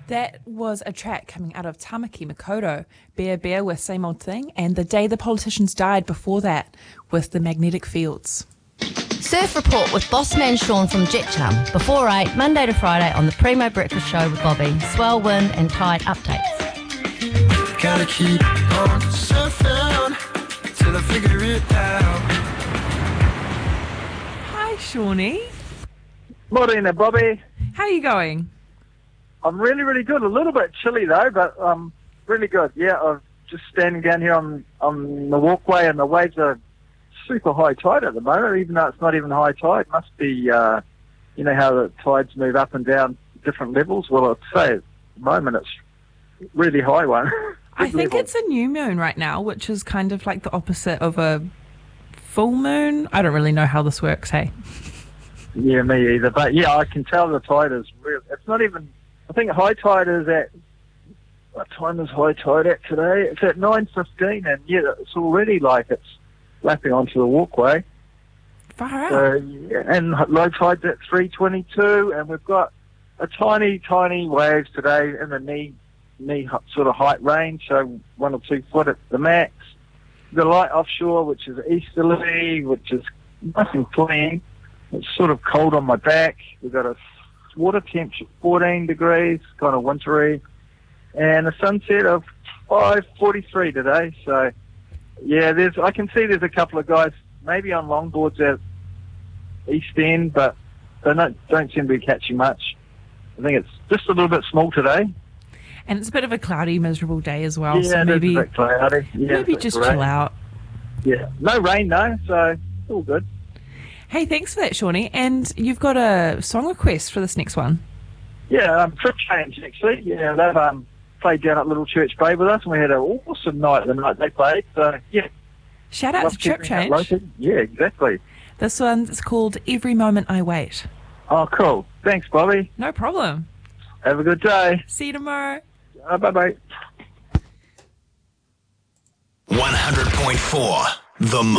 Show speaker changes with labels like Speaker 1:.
Speaker 1: That was a track coming out of Tamaki Makaurau, Bear Bear with Same Old Thing, and The Day the Politicians Died before that with The Magnetic Fields.
Speaker 2: Surf Report with Bossman Sean from Jet Chum, before 8, Monday to Friday on the Primo Breakfast Show with Bobby. Swell, wind and tide updates.
Speaker 3: Gotta keep on surfing till I figure it out.
Speaker 1: Hi, Shawnee.
Speaker 4: Morning, Bobby.
Speaker 1: How are you going?
Speaker 4: I'm really, really good. A little bit chilly though, but really good. Yeah, I'm just standing down here on the walkway, and the waves are super high tide at the moment, even though it's not even high tide. Must be, you know how the tides move up and down different levels. Well, I'd say at the moment it's really high one.
Speaker 1: I think it's a new moon right now, which is kind of like the opposite of a full moon. I don't really know how this works, hey?
Speaker 4: Yeah, me either. But yeah, I can tell the tide is real. It's not even, I think high tide is at, what time is high tide at today? It's at 9:15, and yeah, it's already like it's lapping onto the walkway.
Speaker 1: Far out.
Speaker 4: Yeah, and low tide's at 3:22, and we've got a tiny, tiny waves today in the knee sort of height range, so 1 or 2 foot at the max. The light offshore, which is easterly, which is nice and clean. It's sort of cold on my back. We've got a water temperature 14 degrees, kind of wintry, and a sunset of 5:43 today. So, yeah, I can see there's a couple of guys maybe on longboards at East End, but they don't seem to be catching much. I think it's just a little bit small today.
Speaker 1: And it's a bit of a cloudy, miserable day as well.
Speaker 4: Yeah,
Speaker 1: so maybe
Speaker 4: it's a bit cloudy. Yeah,
Speaker 1: maybe just chill out.
Speaker 4: Yeah, no rain though, so it's all good.
Speaker 1: Hey, thanks for that, Shawnee. And you've got a song request for this next one.
Speaker 4: Yeah, Trip Change, actually. Yeah, they've played down at Little Church Bay with us, and we had an awesome night the night they played. So, yeah.
Speaker 1: Shout out to Trip Change.
Speaker 4: Yeah, exactly.
Speaker 1: This one's called Every Moment I Wait.
Speaker 4: Oh, cool. Thanks, Bobby.
Speaker 1: No problem.
Speaker 4: Have a good day.
Speaker 1: See you tomorrow.
Speaker 4: Bye-bye.
Speaker 3: 100.4 The